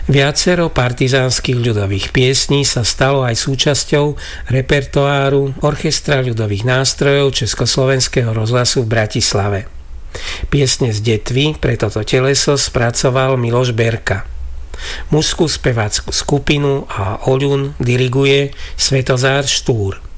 Viacero partizánskych ľudových piesní sa stalo aj súčasťou repertoáru Orchestra ľudových nástrojov Československého rozhlasu v Bratislave. Piesne z detvy pre toto teleso spracoval Miloš Berka. Mužskú spevácku skupinu a oľun diriguje Svetozár Štúr.